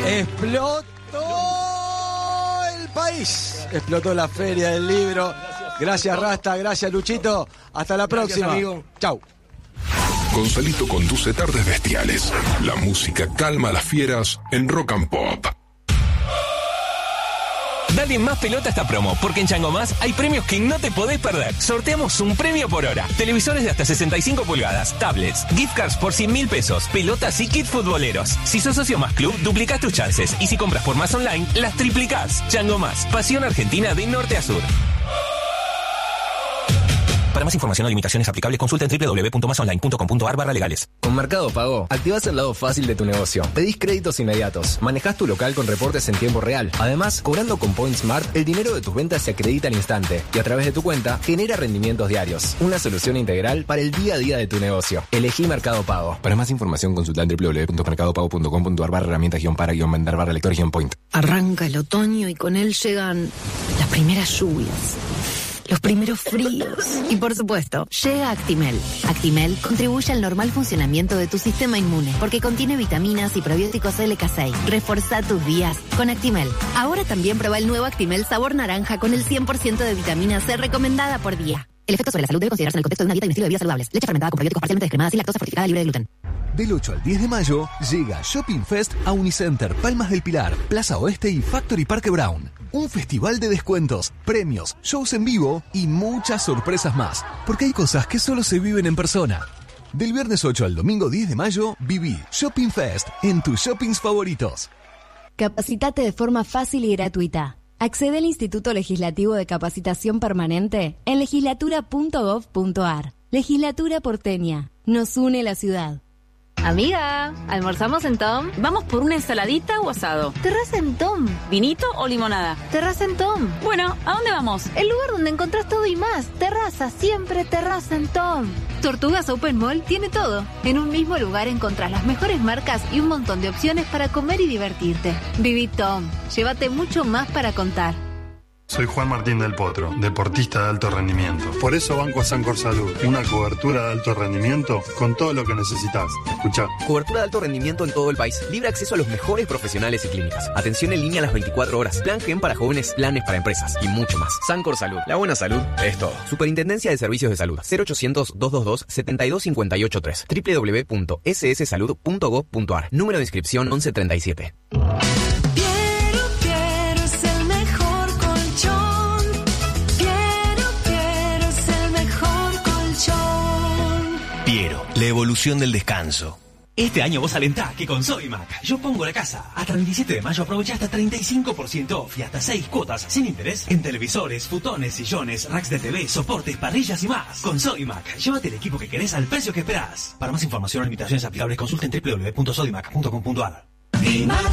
Explotó el país. Explotó la Feria del Libro. Gracias, Rasta. Gracias, Luchito. Hasta la próxima. Amigo. Chau. Gonzalito conduce Tardes Bestiales. La música calma a las fieras en Rock and Pop. Dale más pelota a esta promo, porque en Chango Más hay premios que no te podés perder. Sorteamos un premio por hora. Televisores de hasta 65 pulgadas, tablets, gift cards por 100.000 pesos, pelotas y kit futboleros. Si sos socio Más Club, duplicás tus chances. Y si compras por Más Online, las triplicás. Chango Más, pasión argentina de norte a sur. Para más información o limitaciones aplicables, consulta en www.masonline.com.ar/legales. Con Mercado Pago, activás el lado fácil de tu negocio. Pedís créditos inmediatos, manejás tu local con reportes en tiempo real. Además, cobrando con Point Smart, el dinero de tus ventas se acredita al instante y a través de tu cuenta genera rendimientos diarios. Una solución integral para el día a día de tu negocio. Elegí Mercado Pago. Para más información, consulta en www.mercadopago.com.ar/herramientas-para-lector-point. Arranca el otoño y con él llegan las primeras lluvias, los primeros fríos. Y por supuesto, llega Actimel. Actimel contribuye al normal funcionamiento de tu sistema inmune porque contiene vitaminas y probióticos LK6. Reforzá tus días con Actimel. Ahora también prueba el nuevo Actimel sabor naranja con el 100% de vitamina C recomendada por día. El efecto sobre la salud debe considerarse en el contexto de una dieta y un estilo de vida saludables. Leche fermentada con probióticos parcialmente descremadas y lactosa fortificada libre de gluten. Del 8 al 10 de mayo llega Shopping Fest a Unicenter, Palmas del Pilar, Plaza Oeste y Factory Parque Brown. Un festival de descuentos, premios, shows en vivo y muchas sorpresas más. Porque hay cosas que solo se viven en persona. Del viernes 8 al domingo 10 de mayo, viví Shopping Fest en tus shoppings favoritos. Capacitate de forma fácil y gratuita. Accede al Instituto Legislativo de Capacitación Permanente en legislatura.gov.ar. Legislatura porteña. Nos une la ciudad. Amiga, ¿almorzamos en Tom? ¿Vamos por una ensaladita o asado? Terraza en Tom. ¿Vinito o limonada? Terraza en Tom. Bueno, ¿a dónde vamos? El lugar donde encontrás todo y más. Terraza, siempre terraza en Tom. Tortugas Open Mall tiene todo. En un mismo lugar encontrás las mejores marcas y un montón de opciones para comer y divertirte. Viví Tom. Llévate mucho más para contar. Soy Juan Martín del Potro, deportista de alto rendimiento. Por eso banco a Sancor Salud, una cobertura de alto rendimiento con todo lo que necesitas. Escuchá. Cobertura de alto rendimiento en todo el país. Libre acceso a los mejores profesionales y clínicas. Atención en línea a las 24 horas. Plan GEM para jóvenes, planes para empresas y mucho más. Sancor Salud. La buena salud es todo. Superintendencia de Servicios de Salud. 0800-222-72583. www.sssalud.gov.ar. Número de inscripción 1137. Piero, la evolución del descanso. Este año vos alentá que con Sodimac yo pongo la casa. Hasta el 27 de mayo aprovecha hasta 35% off y hasta 6 cuotas sin interés en televisores, futones, sillones, racks de TV, soportes, parrillas y más. Con Sodimac, llévate el equipo que querés al precio que esperás. Para más información o limitaciones aplicables consulten www.sodimac.com.ar.